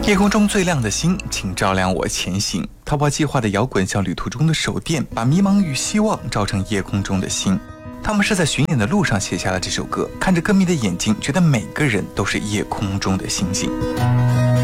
夜空中最亮的星，请照亮我前行。逃跑计划的摇滚小旅途中的手电，把迷茫与希望照成夜空中的星。他们是在巡演的路上写下了这首歌，看着歌迷的眼睛，觉得每个人都是夜空中的星星。